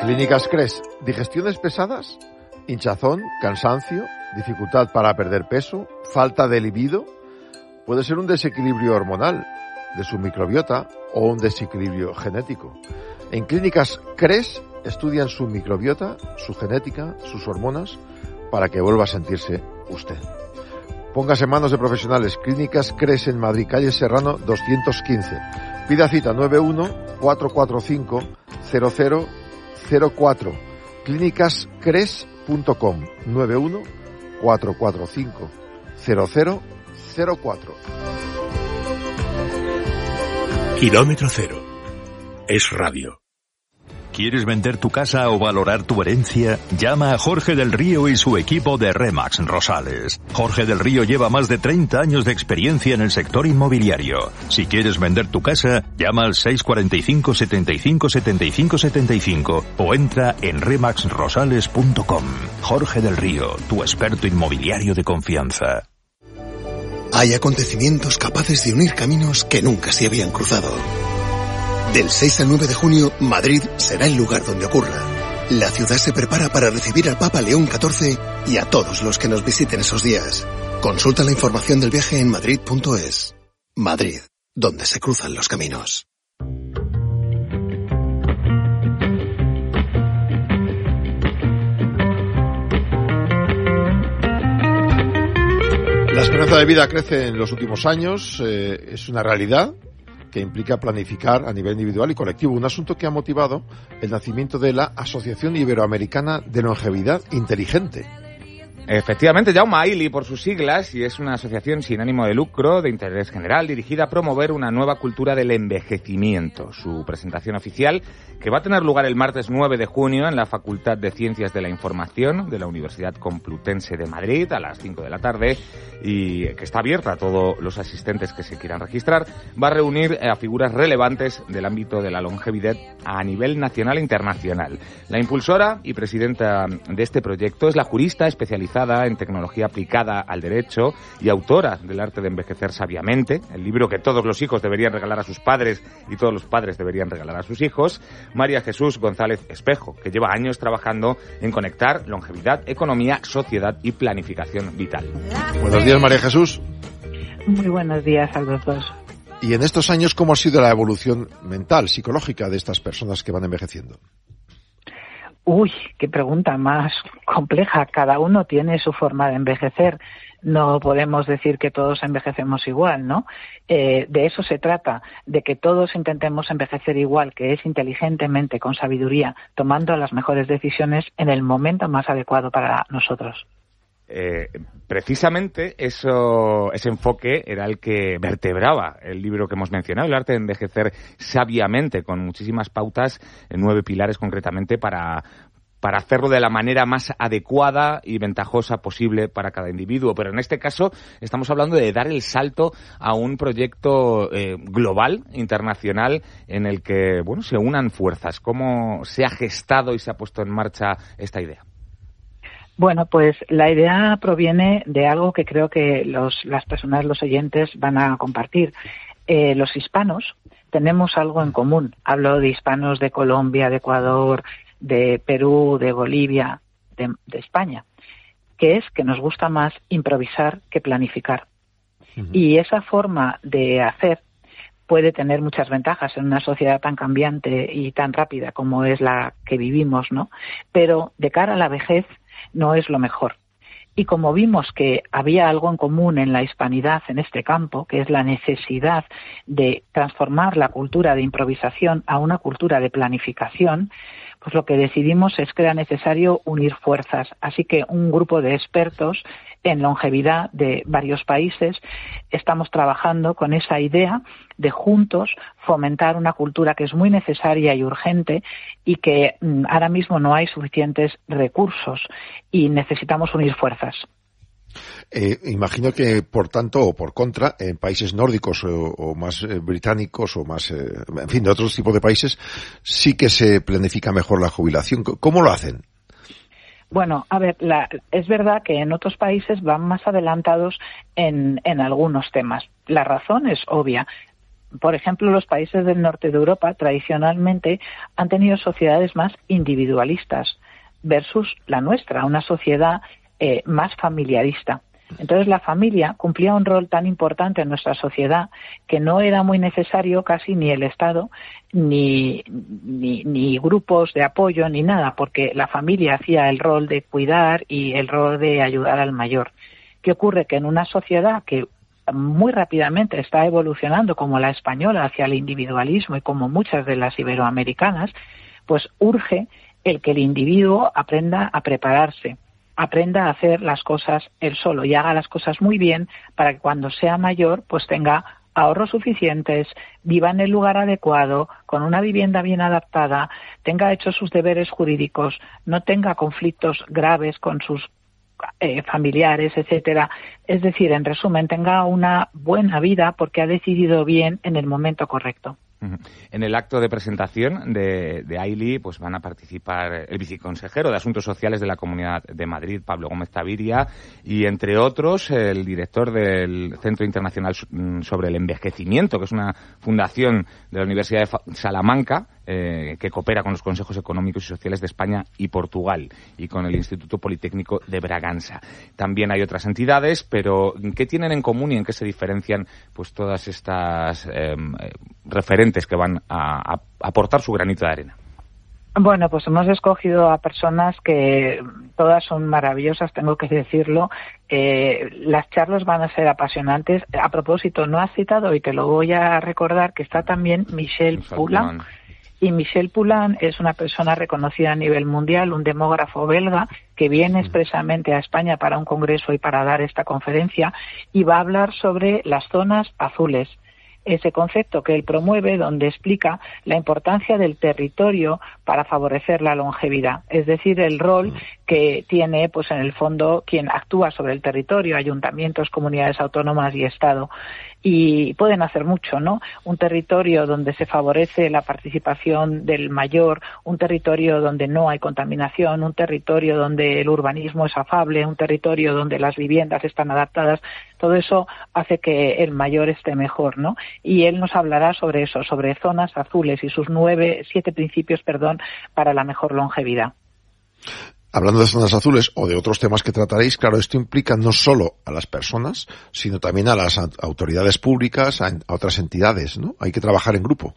Clínicas Cres, digestiones pesadas, hinchazón, cansancio, dificultad para perder peso, falta de libido. Puede ser un desequilibrio hormonal de su microbiota o un desequilibrio genético. En Clínicas Cres estudian su microbiota, su genética, sus hormonas, para que vuelva a sentirse usted. Póngase en manos de profesionales. Clínicas Cres en Madrid, calle Serrano 215. Pida cita 91-445-0004. clínicascres.com 91-445-0004. Kilómetro Cero. Es radio. ¿Quieres vender tu casa o valorar tu herencia? Llama a Jorge del Río y su equipo de Remax Rosales. Jorge del Río lleva más de 30 años de experiencia en el sector inmobiliario. Si quieres vender tu casa, llama al 645 75 75 75 o entra en remaxrosales.com. Jorge del Río, tu experto inmobiliario de confianza. Hay acontecimientos capaces de unir caminos que nunca se habían cruzado. Del 6 al 9 de junio, Madrid será el lugar donde ocurra. La ciudad se prepara para recibir al Papa León XIV y a todos los que nos visiten esos días. Consulta la información del viaje en madrid.es. Madrid, donde se cruzan los caminos. La esperanza de vida crece en los últimos años, es una realidad que implica planificar a nivel individual y colectivo, un asunto que ha motivado el nacimiento de la Asociación Iberoamericana de Longevidad Inteligente. Efectivamente, Jaume AILI por sus siglas, y es una asociación sin ánimo de lucro, de interés general, dirigida a promover una nueva cultura del envejecimiento. Su presentación oficial, que va a tener lugar el martes 9 de junio en la Facultad de Ciencias de la Información de la Universidad Complutense de Madrid a las 5 de la tarde, y que está abierta a todos los asistentes que se quieran registrar, va a reunir a figuras relevantes del ámbito de la longevidad a nivel nacional e internacional. La impulsora y presidenta de este proyecto es la jurista especializada en tecnología aplicada al derecho y autora del Arte de Envejecer Sabiamente, el libro que todos los hijos deberían regalar a sus padres y todos los padres deberían regalar a sus hijos, María Jesús González Espejo, que lleva años trabajando en conectar longevidad, economía, sociedad y planificación vital. Buenos días, María Jesús. Muy buenos días a los dos. Y en estos años, ¿cómo ha sido la evolución mental, psicológica de estas personas que van envejeciendo? Uy, qué pregunta más compleja. Cada uno tiene su forma de envejecer. No podemos decir que todos envejecemos igual, ¿no? De eso se trata, de que todos intentemos envejecer igual, que es inteligentemente, con sabiduría, tomando las mejores decisiones en el momento más adecuado para nosotros. Precisamente ese enfoque era el que vertebraba el libro que hemos mencionado, El arte de envejecer sabiamente, con muchísimas pautas, 9 pilares concretamente para hacerlo de la manera más adecuada y ventajosa posible para cada individuo. Pero en este caso estamos hablando de dar el salto a un proyecto global, internacional, en el que se unan fuerzas. ¿Cómo se ha gestado y se ha puesto en marcha esta idea? Bueno, pues la idea proviene de algo que creo que las personas, los oyentes, van a compartir. Los hispanos tenemos algo en común. Hablo de hispanos de Colombia, de Ecuador, de Perú, de Bolivia, de España, que es que nos gusta más improvisar que planificar. Uh-huh. Y esa forma de hacer puede tener muchas ventajas en una sociedad tan cambiante y tan rápida como es la que vivimos, ¿no? Pero de cara a la vejez no es lo mejor. Y como vimos que había algo en común en la hispanidad en este campo, que es la necesidad de transformar la cultura de improvisación a una cultura de planificación, pues lo que decidimos es que era necesario unir fuerzas. Así que un grupo de expertos en longevidad de varios países estamos trabajando con esa idea de juntos fomentar una cultura que es muy necesaria y urgente y que ahora mismo no hay suficientes recursos y necesitamos unir fuerzas. Imagino que, por tanto, o por contra, en países nórdicos o más británicos o más, en fin, de otros tipos de países, sí que se planifica mejor la jubilación. ¿Cómo lo hacen? Bueno, a ver, es verdad que en otros países van más adelantados en algunos temas. La razón es obvia. por ejemplo, los países del norte de Europa tradicionalmente han tenido sociedades más individualistas versus la nuestra, una sociedad más familiarista. Entonces la familia cumplía un rol tan importante en nuestra sociedad que no era muy necesario casi ni el Estado ni grupos de apoyo ni nada, porque la familia hacía el rol de cuidar y el rol de ayudar al mayor. ¿Qué ocurre? Que en una sociedad que muy rápidamente está evolucionando como la española hacia el individualismo y como muchas de las iberoamericanas, pues urge el que el individuo aprenda a prepararse, aprenda a hacer las cosas él solo y haga las cosas muy bien para que cuando sea mayor pues tenga ahorros suficientes, viva en el lugar adecuado, con una vivienda bien adaptada, tenga hechos sus deberes jurídicos, no tenga conflictos graves con sus familiares, etcétera. Es decir, en resumen, tenga una buena vida porque ha decidido bien en el momento correcto. En el acto de presentación de AILI pues van a participar el viceconsejero de Asuntos Sociales de la Comunidad de Madrid, Pablo Gómez Taviria, y entre otros el director del Centro Internacional sobre el Envejecimiento, que es una fundación de la Universidad de Salamanca, que coopera con los consejos económicos y sociales de España y Portugal y con el Instituto Politécnico de Braganza. También hay otras entidades, pero ¿qué tienen en común y en qué se diferencian pues todas estas referentes que van a aportar su granito de arena? Bueno, pues hemos escogido a personas que todas son maravillosas, tengo que decirlo. Las charlas van a ser apasionantes. A propósito, no has citado, y te lo voy a recordar, que está también Michel Poulain. Y Michel Poulain es una persona reconocida a nivel mundial, un demógrafo belga que viene expresamente a España para un congreso y para dar esta conferencia, y va a hablar sobre las zonas azules. Ese concepto que él promueve, donde explica la importancia del territorio para favorecer la longevidad, es decir, el rol que tiene, pues en el fondo, quien actúa sobre el territorio, ayuntamientos, comunidades autónomas y Estado. Y pueden hacer mucho, ¿no? Un territorio donde se favorece la participación del mayor, un territorio donde no hay contaminación, un territorio donde el urbanismo es afable, un territorio donde las viviendas están adaptadas, todo eso hace que el mayor esté mejor, ¿no? Y él nos hablará sobre eso, sobre zonas azules y sus 7 principios, para la mejor longevidad. Hablando de zonas azules o de otros temas que trataréis, claro, esto implica no solo a las personas, sino también a las autoridades públicas, a otras entidades, ¿no? Hay que trabajar en grupo.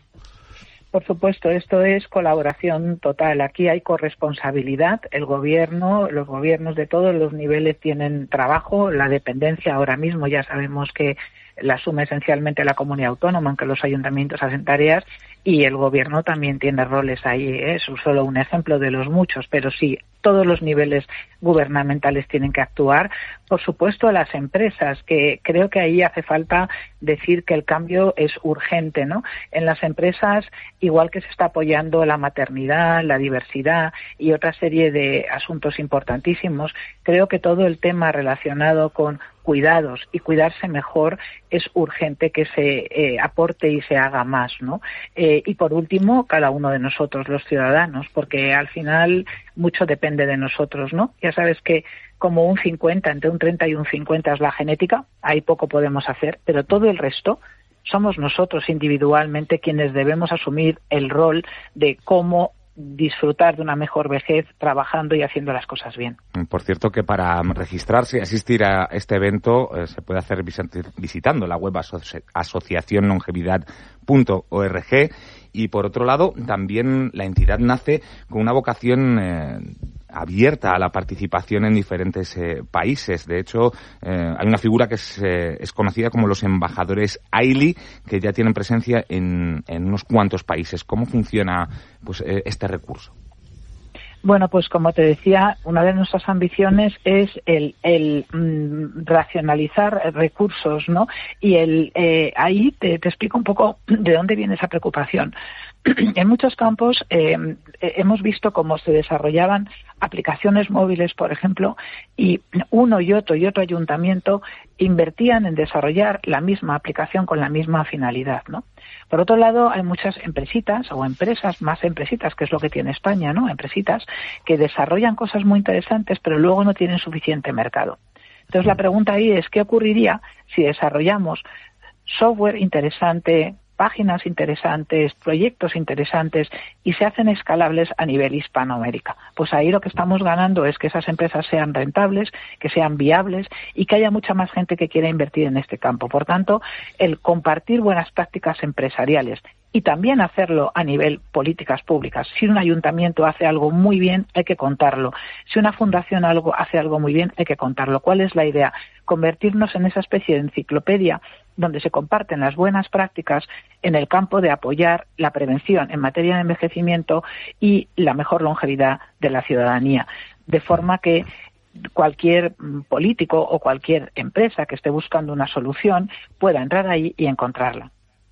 Por supuesto, esto es colaboración total. Aquí hay corresponsabilidad. El gobierno, los gobiernos de todos los niveles tienen trabajo. La dependencia ahora mismo ya sabemos que la asume esencialmente la comunidad autónoma, aunque los ayuntamientos hacen tareas, y el gobierno también tiene roles ahí. Es solo un ejemplo de los muchos, pero sí, todos los niveles gubernamentales tienen que actuar. Por supuesto, las empresas, que creo que ahí hace falta decir que el cambio es urgente, ¿no? En las empresas, igual que se está apoyando la maternidad, la diversidad y otra serie de asuntos importantísimos, creo que todo el tema relacionado con cuidados y cuidarse mejor es urgente que se aporte y se haga más, ¿no? Y por último, cada uno de nosotros, los ciudadanos, porque al final mucho depende de nosotros, ¿no? Ya sabes que como un 50, entre un 30 y un 50 es la genética, ahí poco podemos hacer, pero todo el resto somos nosotros individualmente quienes debemos asumir el rol de cómo disfrutar de una mejor vejez trabajando y haciendo las cosas bien. Por cierto, que para registrarse y asistir a este evento se puede hacer visitando la web asociacionlongevidad.org, y por otro lado también la entidad nace con una vocación abierta a la participación en diferentes países. De hecho, hay una figura que es conocida como los embajadores AILI, que ya tienen presencia en unos cuantos países. ¿Cómo funciona pues este recurso? Bueno, pues como te decía, una de nuestras ambiciones es el racionalizar recursos, ¿no? Y ahí te explico un poco de dónde viene esa preocupación. En muchos campos hemos visto cómo se desarrollaban aplicaciones móviles, por ejemplo, y uno y otro ayuntamiento invertían en desarrollar la misma aplicación con la misma finalidad, ¿no? Por otro lado, hay muchas empresitas o empresas, más empresitas, que es lo que tiene España, ¿no? Empresitas que desarrollan cosas muy interesantes, pero luego no tienen suficiente mercado. Entonces, la pregunta ahí es, ¿qué ocurriría si desarrollamos software interesante, páginas interesantes, proyectos interesantes y se hacen escalables a nivel Hispanoamérica. Pues ahí lo que estamos ganando es que esas empresas sean rentables, que sean viables y que haya mucha más gente que quiera invertir en este campo. Por tanto, el compartir buenas prácticas empresariales y también hacerlo a nivel políticas públicas. Si un ayuntamiento hace algo muy bien, hay que contarlo. Si una fundación hace algo muy bien, hay que contarlo. ¿Cuál es la idea? Convertirnos en esa especie de enciclopedia donde se comparten las buenas prácticas en el campo de apoyar la prevención en materia de envejecimiento y la mejor longevidad de la ciudadanía. De forma que cualquier político o cualquier empresa que esté buscando una solución pueda entrar ahí y encontrarla.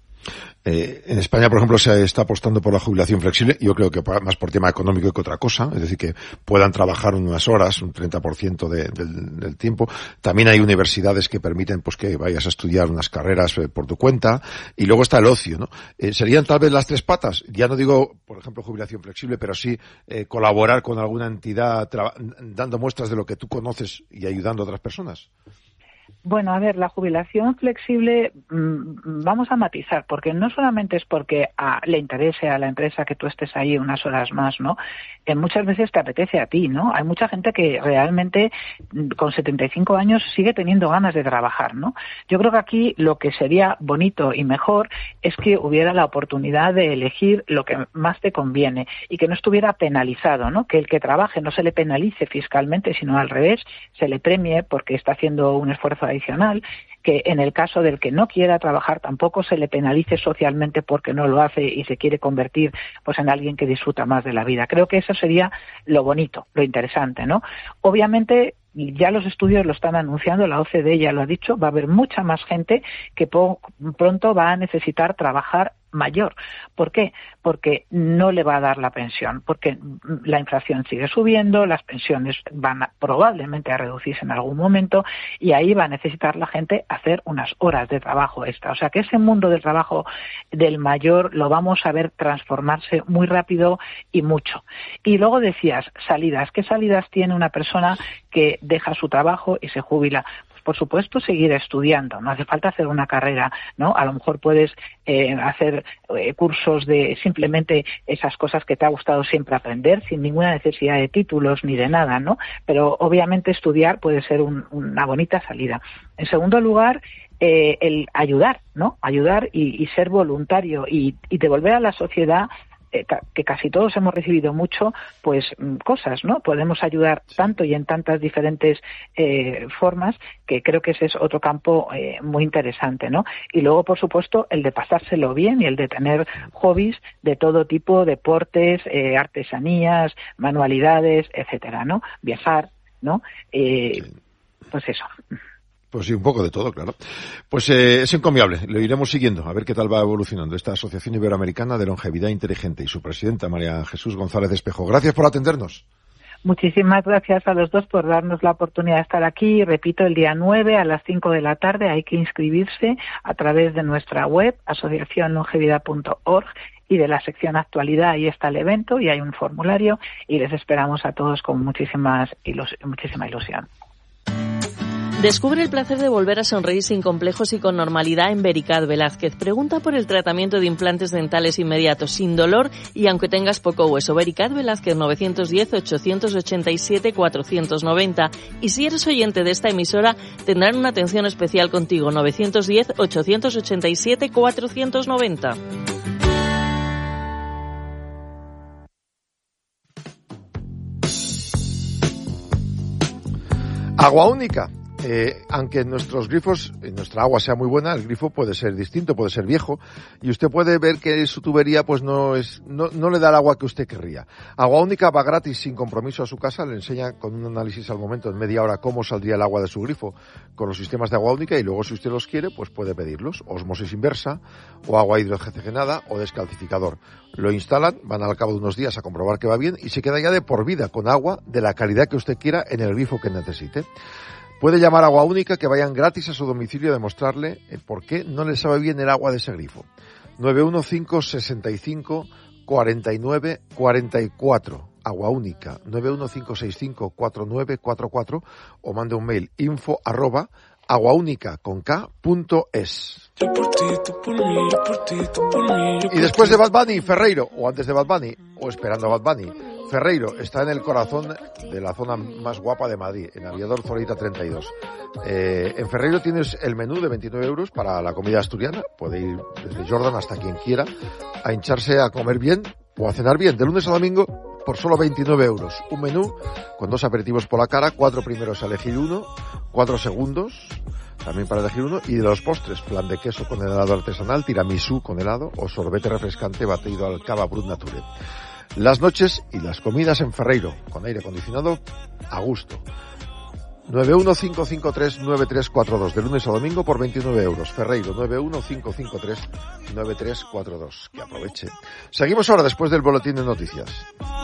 En España, por ejemplo, se está apostando por la jubilación flexible, yo creo que más por tema económico que otra cosa, es decir, que puedan trabajar unas horas, un 30% del tiempo. También hay universidades que permiten pues que vayas a estudiar unas carreras por tu cuenta, y luego está el ocio, ¿no? Serían tal vez las tres patas, ya no digo, por ejemplo, jubilación flexible, pero sí colaborar con alguna entidad dando muestras de lo que tú conoces y ayudando a otras personas. Bueno, a ver, la jubilación flexible vamos a matizar, porque no solamente es porque le interese a la empresa que tú estés ahí unas horas más, ¿no? Muchas veces te apetece a ti, ¿no? Hay mucha gente que realmente con 75 años sigue teniendo ganas de trabajar, ¿no? Yo creo que aquí lo que sería bonito y mejor es que hubiera la oportunidad de elegir lo que más te conviene y que no estuviera penalizado, ¿no? Que el que trabaje no se le penalice fiscalmente, sino al revés, se le premie porque está haciendo un esfuerzo adicional, que en el caso del que no quiera trabajar tampoco se le penalice socialmente porque no lo hace y se quiere convertir pues en alguien que disfruta más de la vida. Creo que eso sería lo bonito, lo interesante, ¿no? Obviamente ya los estudios lo están anunciando, la OCDE ya lo ha dicho, va a haber mucha más gente que pronto va a necesitar trabajar mayor. ¿Por qué? Porque no le va a dar la pensión, porque la inflación sigue subiendo, las pensiones van probablemente a reducirse en algún momento y ahí va a necesitar la gente hacer unas horas de trabajo extra. O sea que ese mundo del trabajo del mayor lo vamos a ver transformarse muy rápido y mucho. Y luego decías, salidas. ¿Qué salidas tiene una persona que deja su trabajo y se jubila? Por supuesto, seguir estudiando, no hace falta hacer una carrera, ¿no? A lo mejor puedes hacer cursos de simplemente esas cosas que te ha gustado siempre aprender, sin ninguna necesidad de títulos ni de nada, ¿no? Pero obviamente estudiar puede ser una bonita salida. En segundo lugar, el ayudar, ¿no? Ayudar y ser voluntario y devolver a la sociedad que casi todos hemos recibido mucho, pues cosas, ¿no? Podemos ayudar tanto y en tantas diferentes formas que creo que ese es otro campo muy interesante, ¿no? Y luego, por supuesto, el de pasárselo bien y el de tener hobbies de todo tipo, deportes, artesanías, manualidades, etcétera, ¿no? Viajar, ¿no? Pues eso. Pues sí, un poco de todo, claro. Pues es encomiable, lo iremos siguiendo, a ver qué tal va evolucionando esta Asociación Iberoamericana de Longevidad Inteligente y su presidenta, María Jesús González Espejo. Gracias por atendernos. Muchísimas gracias a los dos por darnos la oportunidad de estar aquí. Repito, el día 9 a las 5 de la tarde hay que inscribirse a través de nuestra web, asociacionlongevidad.org, y de la sección actualidad. Ahí está el evento y hay un formulario y les esperamos a todos con muchísima ilusión. Descubre el placer de volver a sonreír sin complejos y con normalidad en Vericat Velázquez. Pregunta por el tratamiento de implantes dentales inmediatos, sin dolor y aunque tengas poco hueso. Vericat Velázquez 910-887-490. Y si eres oyente de esta emisora, tendrán una atención especial contigo. 910-887-490. Agua única. Aunque nuestros grifos, nuestra agua sea muy buena, el grifo puede ser distinto, puede ser viejo, y usted puede ver que su tubería pues no le da el agua que usted querría. Agua única va gratis sin compromiso a su casa, le enseña con un análisis al momento en media hora cómo saldría el agua de su grifo con los sistemas de agua única, y luego si usted los quiere pues puede pedirlos, osmosis inversa o agua hidrogenada o descalcificador. Lo instalan, van al cabo de unos días a comprobar que va bien y se queda ya de por vida con agua de la calidad que usted quiera en el grifo que necesite. Puede llamar a Agua Única, que vayan gratis a su domicilio a demostrarle por qué no le sabe bien el agua de ese grifo. 915-65-49-44. Agua Única, 915-65-4944, o mande un mail info@ aguaúnica.es. Y después de Bad Bunny, Ferreiro, o antes de Bad Bunny, o esperando a Bad Bunny, Ferreiro está en el corazón de la zona más guapa de Madrid, en Aviador Zorita 32. En Ferreiro tienes el menú de 29 euros para la comida asturiana. Puede ir desde Jordan hasta quien quiera a hincharse a comer bien o a cenar bien, de lunes a domingo, por solo 29 euros. Un menú con 2 aperitivos por la cara, 4 primeros a elegir uno, 4 segundos también para elegir uno, y de los postres, flan de queso con helado artesanal, tiramisú con helado o sorbete refrescante batido al cava Brut Nature. Las noches y las comidas en Ferreiro, con aire acondicionado a gusto. 915539342, de lunes a domingo por 29 euros. Ferreiro, 915539342. Que aproveche. Seguimos ahora después del boletín de noticias.